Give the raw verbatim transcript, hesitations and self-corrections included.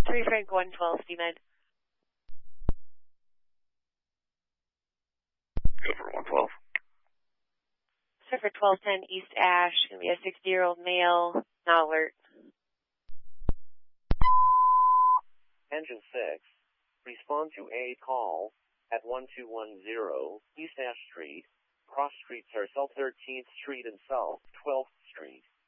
three Frank one twelve, C-Med. Go for one twelve. Sir, for twelve ten East Ash, going to be a sixty-year-old male, not alert. Engine six, respond to a call at one two one zero East Ash Street, cross streets are South thirteenth Street and South twelfth Street.